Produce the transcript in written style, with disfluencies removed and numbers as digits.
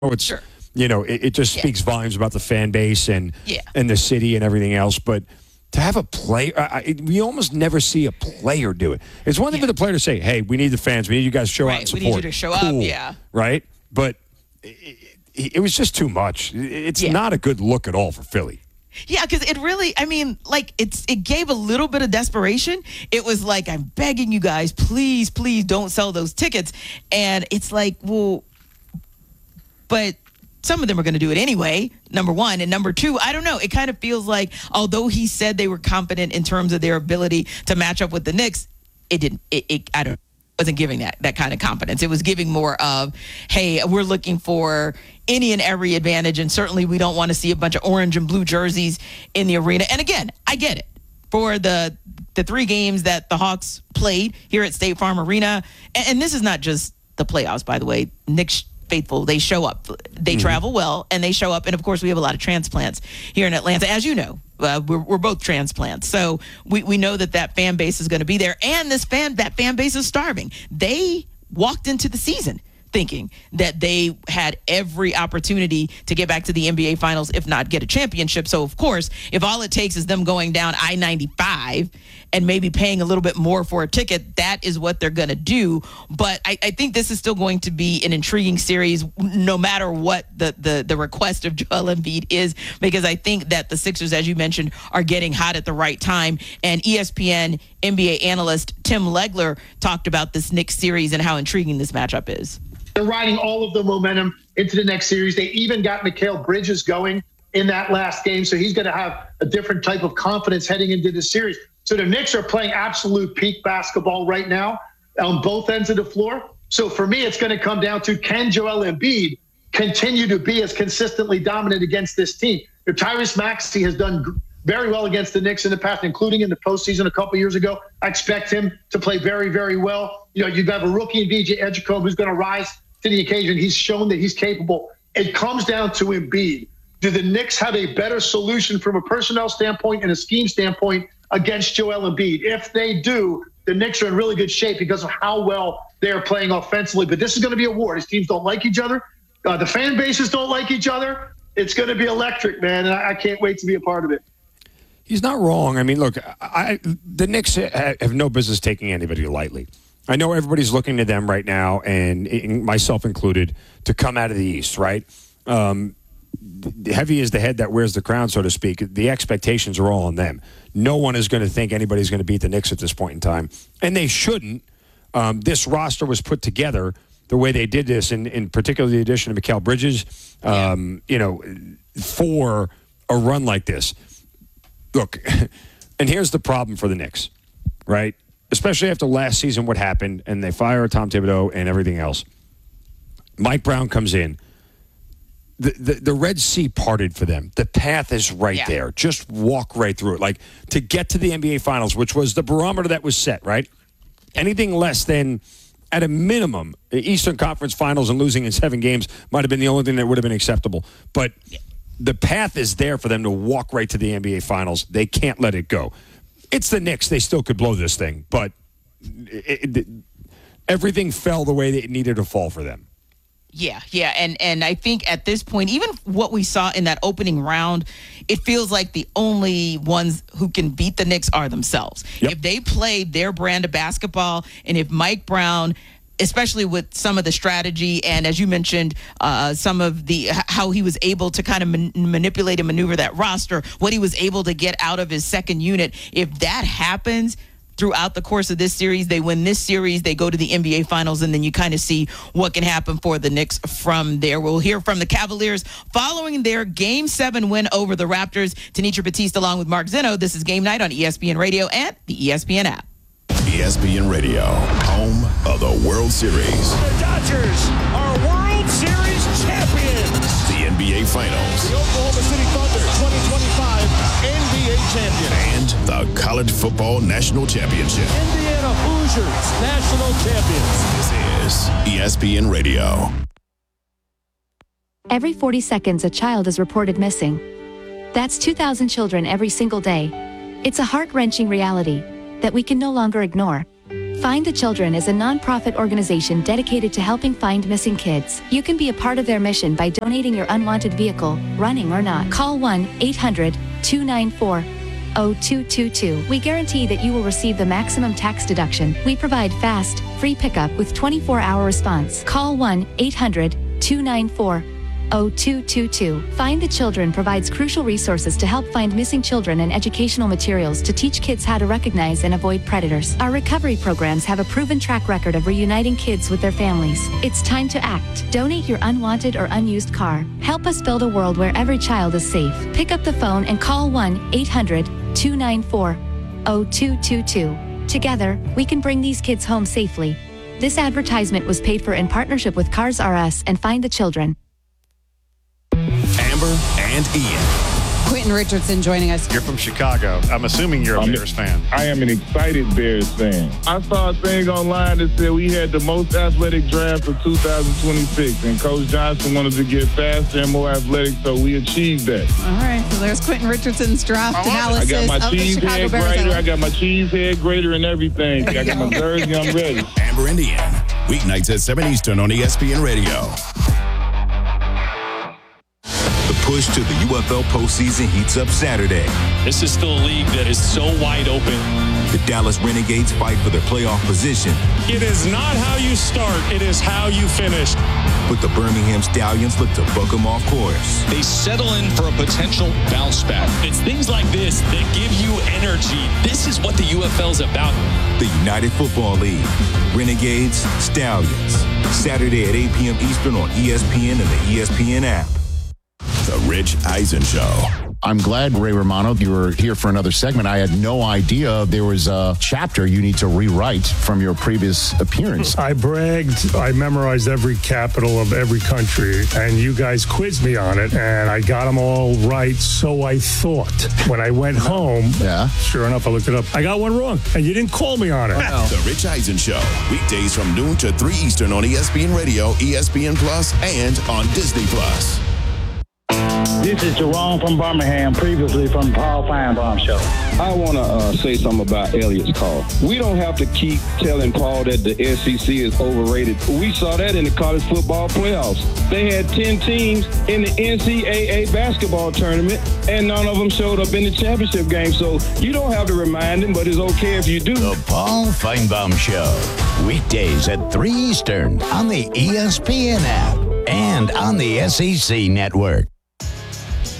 it's Sure. It just speaks volumes about the fan base and the city and everything else. But to have a player, we almost never see a player do it. It's one thing for the player to say, "Hey, we need the fans. We need you guys to show out and support." We need you to show up. Yeah. Right. But it was just too much. It's not a good look at all for Philly. Yeah, because it really, it gave a little bit of desperation. It was like, I'm begging you guys, please, please don't sell those tickets. And it's like, well, but some of them are going to do it anyway, number one. And number two, I don't know. It kind of feels like, although he said they were confident in terms of their ability to match up with the Knicks, wasn't giving that kind of confidence. It was giving more of, hey, we're looking for any and every advantage, and certainly we don't want to see a bunch of orange and blue jerseys in the arena. And again, I get it. For the 3 games that the Hawks played here at State Farm Arena, and this is not just the playoffs, by the way. Knicks faithful, they show up. They travel well, and they show up. And, of course, we have a lot of transplants here in Atlanta. As you know, we're both transplants. So we know that fan base is going to be there. And that fan base is starving. They walked into the season thinking that they had every opportunity to get back to the NBA Finals, if not get a championship. So, of course, if all it takes is them going down I-95 and maybe paying a little bit more for a ticket, that is what they're going to do. But I think this is still going to be an intriguing series, no matter what the request of Joel Embiid is, because I think that the Sixers, as you mentioned, are getting hot at the right time. And ESPN NBA analyst Tim Legler talked about this Knicks series and how intriguing this matchup is. They're riding all of the momentum into the next series. They even got Mikal Bridges going in that last game, so he's going to have a different type of confidence heading into the series. So the Knicks are playing absolute peak basketball right now on both ends of the floor. So for me, it's going to come down to, can Joel Embiid continue to be as consistently dominant against this team? Tyrese Maxey has done very well against the Knicks in the past, including in the postseason a couple years ago. I expect him to play very, very well. You have a rookie in VJ Edgecombe who's going to rise to the occasion. He's shown that he's capable. It comes down to Embiid. Do the Knicks have a better solution from a personnel standpoint and a scheme standpoint against Joel Embiid? If they do, the Knicks are in really good shape because of how well they're playing offensively. But this is going to be a war. These teams don't like each other. The fan bases don't like each other. It's going to be electric, man, and I can't wait to be a part of it. He's not wrong. I mean, look, the Knicks have no business taking anybody lightly. I know everybody's looking to them right now, and myself included, to come out of the East, right? Heavy is the head that wears the crown, so to speak. The expectations are all on them. No one is going to think anybody's going to beat the Knicks at this point in time, and they shouldn't. This roster was put together the way they did this, in particular the addition of Mikal Bridges, for a run like this. Look, and here's the problem for the Knicks, right? Especially after last season, what happened, and they fire Tom Thibodeau and everything else. Mike Brown comes in. The Red Sea parted for them. The path is right there. Just walk right through it. Like, to get to the NBA Finals, which was the barometer that was set, right? Anything less than, at a minimum, the Eastern Conference Finals and losing in 7 games might have been the only thing that would have been acceptable. But the path is there for them to walk right to the NBA Finals. They can't let it go. It's the Knicks. They still could blow this thing, but everything fell the way that it needed to fall for them. Yeah, and I think at this point, even what we saw in that opening round, it feels like the only ones who can beat the Knicks are themselves. Yep. If they play their brand of basketball, and if Mike Brown, especially with some of the strategy and, as you mentioned, some of the how he was able to kind of manipulate and maneuver that roster, what he was able to get out of his second unit, if that happens throughout the course of this series, they win this series, they go to the NBA Finals, and then you kind of see what can happen for the Knicks from there. We'll hear from the Cavaliers following their Game 7 win over the Raptors. Tanisha Batiste along with Mark Zeno. This is Game Night on ESPN Radio and the ESPN app. ESPN Radio, home of the World Series. The Dodgers are World Series champions. The NBA Finals. The Oklahoma City Thunder 2025 NBA champion. And the College Football National Championship. Indiana Hoosiers national champions. This is ESPN Radio. Every 40 seconds, a child is reported missing. That's 2,000 children every single day. It's a heart-wrenching reality that we can no longer ignore. Find the Children is a nonprofit organization dedicated to helping find missing kids. You can be a part of their mission by donating your unwanted vehicle, running or not. Call 1-800-294-0222. We guarantee that you will receive the maximum tax deduction. We provide fast, free pickup with 24-hour response. Call 1-800-294-0222. Find the Children provides crucial resources to help find missing children and educational materials to teach kids how to recognize and avoid predators. Our recovery programs have a proven track record of reuniting kids with their families. It's time to act. Donate your unwanted or unused car. Help us build a world where every child is safe. Pick up the phone and call 1-800-294-0222. Together, we can bring these kids home safely. This advertisement was paid for in partnership with Cars R Us and Find the Children. Amber and Ian. Quentin Richardson joining us. You're from Chicago. I'm assuming you're a Bears fan. I am an excited Bears fan. I saw a thing online that said we had the most athletic draft of 2026, and Coach Johnson wanted to get faster and more athletic, so we achieved that. All right, so there's Quentin Richardson's draft analysis. I got my of the cheese Chicago head Bears. grater. I got my cheese head grater and everything. I got my jersey. I'm ready. Amber and Ian. Weeknights at 7 Eastern on ESPN Radio. The push to the UFL postseason heats up Saturday. This is still a league that is so wide open. The Dallas Renegades fight for their playoff position. It is not how you start, it is how you finish. But the Birmingham Stallions look to buck them off course. They settle in for a potential bounce back. It's things like this that give you energy. This is what the UFL is about. The United Football League. Renegades, Stallions. Saturday at 8 p.m. Eastern on ESPN and the ESPN app. The Rich Eisen Show. I'm glad, Ray Romano, you were here for another segment. I had no idea there was a chapter you need to rewrite from your previous appearance. I bragged. I memorized every capital of every country, and you guys quizzed me on it, and I got them all right, so I thought. When I went home, sure enough, I looked it up. I got one wrong, and you didn't call me on it. The Rich Eisen Show. Weekdays from noon to 3 Eastern on ESPN Radio, ESPN Plus, and on Disney Plus. This is Jerome from Birmingham, previously from the Paul Feinbaum Show. I want to say something about Elliott's call. We don't have to keep telling Paul that the SEC is overrated. We saw that in the college football playoffs. They had 10 teams in the NCAA basketball tournament, and none of them showed up in the championship game. So you don't have to remind them, but it's okay if you do. The Paul Feinbaum Show. Weekdays at 3 Eastern on the ESPN app and on the SEC Network.